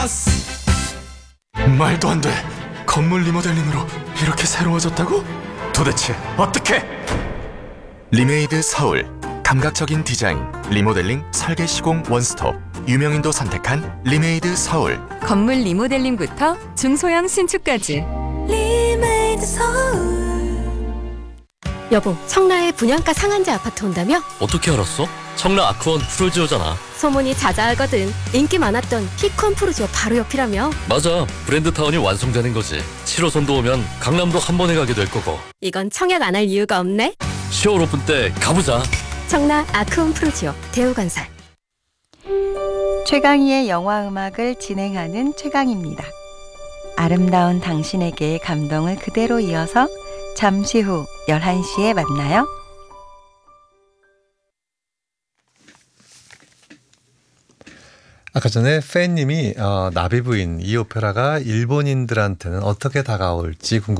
말도 안 돼. 건물 리모델링으로 이렇게 새로워졌다고? 도대체 어떻게? 리메이드 서울. 감각적인 디자인, 리모델링, 설계 시공 원스톱. 유명인도 선택한 리메이드 서울. 건물 리모델링부터 중소형 신축까지. 리메이드 서울. 여보, 청라에 분양가 상한제 아파트 온다며? 어떻게 알았어? 청라 아크원 프로지오잖아. 소문이 자자하거든. 인기 많았던 피콘 프로지오 바로 옆이라며? 맞아, 브랜드타운이 완성되는 거지. 7호선도 오면 강남도 한 번에 가게 될 거고. 이건 청약 안 할 이유가 없네. 10월 오픈 때 가보자. 청라 아크원 프로지오 대우건설. 최강희의 영화음악을 진행하는 최강입니다. 아름다운 당신에게의 감동을 그대로 이어서 잠시 후 11시에 만나요. 아까 전에 팬님이 나비 부인 이 오페라가 일본인들한테는 어떻게 다가올지 궁금합니다.